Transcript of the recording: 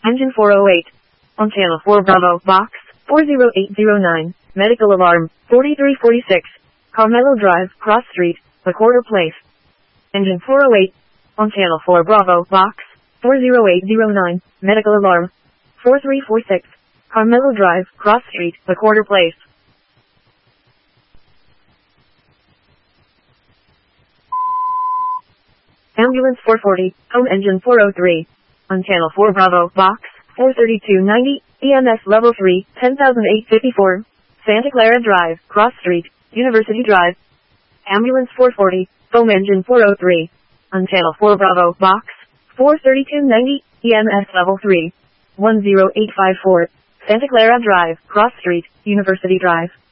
Engine 408. On channel 4 Bravo, box 40809. Medical alarm 4346. Carmelo Drive, Cross Street, McWhorter Place. Engine 408. On channel 4 Bravo, box 40809. Medical alarm 4346. Carmelo Drive, Cross Street, McWhorter Place. Ambulance 440, home engine 403. On channel 4 Bravo, box 43290, EMS level 3, 10854. Santa Clara Drive, Cross Street, University Drive. Ambulance 440, home engine 403. On channel 4 Bravo, box 43290, EMS level 3, 10854. Santa Clara Drive, Cross Street, University Drive.